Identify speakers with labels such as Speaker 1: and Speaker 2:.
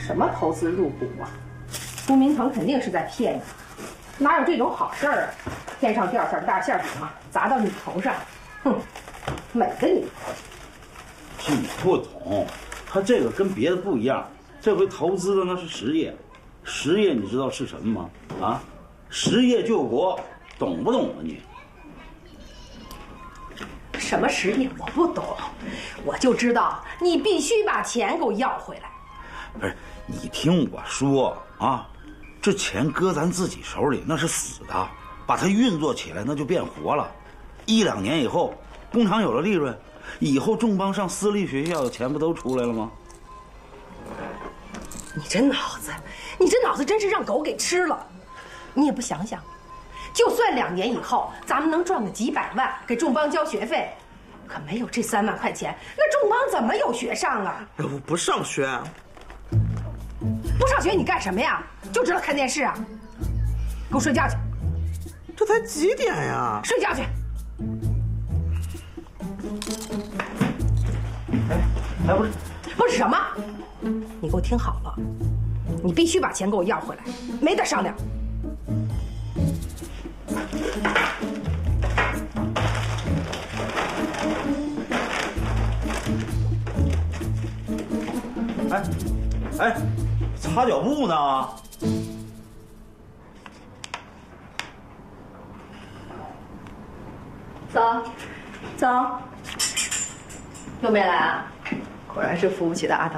Speaker 1: 什么投资入股啊？朱明腾肯定是在骗你，哪有这种好事儿啊？天上掉馅大馅饼嘛，砸到你头上，哼，美的你！
Speaker 2: 你不懂，他这个跟别的不一样，这回投资的那是实业，实业你知道是什么吗？啊，实业救国，懂不懂啊你？
Speaker 1: 什么实业我不懂，我就知道你必须把钱给我要回来。
Speaker 2: 不是，你听我说啊，这钱搁咱自己手里那是死的，把它运作起来那就变活了。1、2年以后，工厂有了利润，以后众邦上私立学校的钱不都出来了吗？
Speaker 1: 你这脑子真是让狗给吃了。你也不想想，就算2年以后咱们能赚个几百万给众邦交学费，可没有这3万块钱，那众邦怎么有学上啊？
Speaker 3: 我不上学。
Speaker 1: 不上学你干什么呀？就知道看电视啊？给我睡觉去！
Speaker 3: 这才几点呀？
Speaker 1: 睡觉去！
Speaker 2: 哎，
Speaker 1: 不是什么？你给我听好了，你必须把钱给我要回来，没得商量。
Speaker 2: 哎，擦脚布呢？
Speaker 4: 走，又没来啊？果然是扶不起的阿桃。